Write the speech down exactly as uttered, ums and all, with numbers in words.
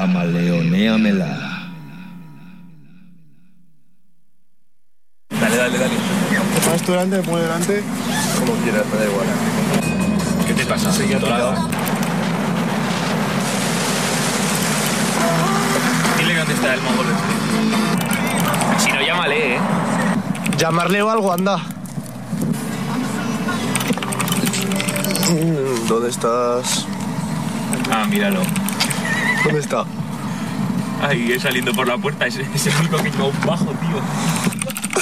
camaleonéamela. Dale, dale, dale. ¿Te pones tú delante? ¿Me pongo delante? Como quieras, me da igual. ¿Qué te pasa? Sí, ya Dorado. Dile dónde está el mongol este. Si no, llámale, ¿eh? Llamarle o algo, anda. ¿Dónde estás? Ah, míralo. ¿Dónde está? Ahí, saliendo por la puerta. Es, es el único que lleva un bajo, tío.